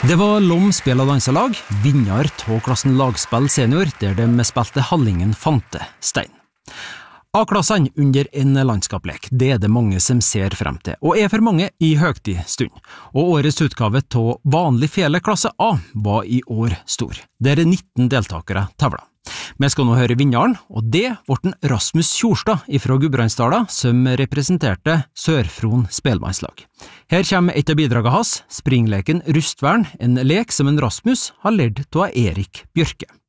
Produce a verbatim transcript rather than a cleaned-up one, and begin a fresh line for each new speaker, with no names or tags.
Det var Lom spel- og danselag, vinner av klassen lagspill senior, der de spilte Hallingen Fante Stein. A-klassene under en landskapslek, det er det mange som ser frem til, og er for mange i høgtid stund. Og årets utgave av vanlig fele klasse A var i år stor, der nitten deltakere tavla. Vi skal nå høre vinneren, og det var den Rasmus Kjorstad fra Gudbrandsdalen som representerte Sør-Fron spelmannslag. Her kommer et av bidragene hans, springleken Rustvern, en lek som en Rasmus har lært av Erik Bjørke.